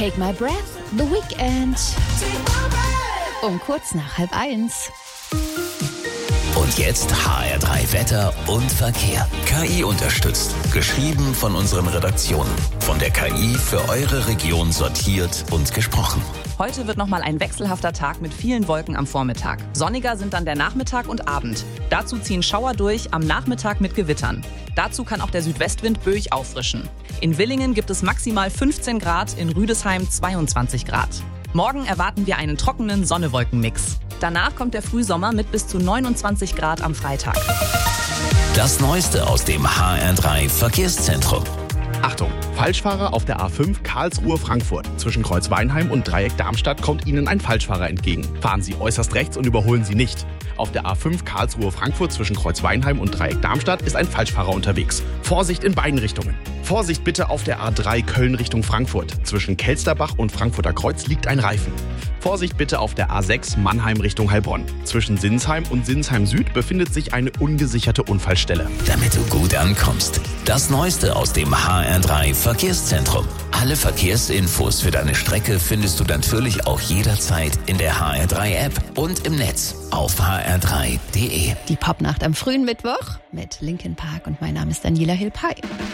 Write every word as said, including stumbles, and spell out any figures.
Take My Breath, The Weeknd. Um kurz nach halb eins. Und jetzt H R drei Wetter und Verkehr. K I unterstützt. Geschrieben von unseren Redaktionen. Von der K I für eure Region sortiert und gesprochen. Heute wird nochmal ein wechselhafter Tag mit vielen Wolken am Vormittag. Sonniger sind dann der Nachmittag und Abend. Dazu ziehen Schauer durch, am Nachmittag mit Gewittern. Dazu kann auch der Südwestwind böig auffrischen. In Willingen gibt es maximal fünfzehn Grad, in Rüdesheim zweiundzwanzig Grad. Morgen erwarten wir einen trockenen Sonne-Wolken-Mix. Danach kommt der Frühsommer mit bis zu neunundzwanzig Grad am Freitag. Das Neueste aus dem H R drei Verkehrszentrum. Achtung, Falschfahrer auf der A fünf Karlsruhe-Frankfurt. Zwischen Kreuzweinheim und Dreieck Darmstadt kommt Ihnen ein Falschfahrer entgegen. Fahren Sie äußerst rechts und überholen Sie nicht. Auf der A fünf Karlsruhe-Frankfurt zwischen Kreuzweinheim und Dreieck Darmstadt ist ein Falschfahrer unterwegs. Vorsicht in beiden Richtungen. Vorsicht bitte auf der A drei Köln Richtung Frankfurt. Zwischen Kelsterbach und Frankfurter Kreuz liegt ein Reifen. Vorsicht bitte auf der A sechs Mannheim Richtung Heilbronn. Zwischen Sinsheim und Sinsheim Süd befindet sich eine ungesicherte Unfallstelle. Damit du gut ankommst. Das Neueste aus dem H R drei Verkehrszentrum. Alle Verkehrsinfos für deine Strecke findest du natürlich auch jederzeit in der H R drei App und im Netz auf h r drei punkt d e. Die Popnacht am frühen Mittwoch mit Linkin Park und mein Name ist Daniela Hilpay.